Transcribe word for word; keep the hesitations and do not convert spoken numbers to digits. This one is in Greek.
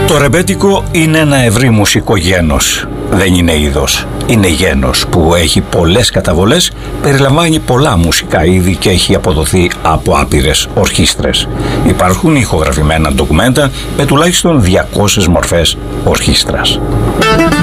Το ρεμπέτικο είναι ένα ευρύ μουσικό γένος. Δεν είναι είδος, είναι γένος που έχει πολλές καταβολές, περιλαμβάνει πολλά μουσικά είδη και έχει αποδοθεί από άπειρες ορχήστρες. Υπάρχουν ηχογραφημένα ντοκουμέντα με τουλάχιστον διακόσιες μορφές ορχήστρας.